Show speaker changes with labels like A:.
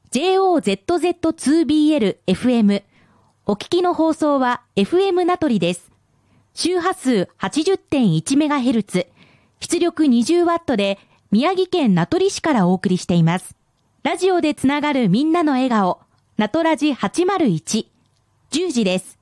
A: JOZZ2BL-FM。お聞きの放送は FM 名取です。周波数 80.1MHz、出力 20W で宮城県名取市からお送りしています。ラジオでつながるみんなの笑顔、名取ラジ801。10時です。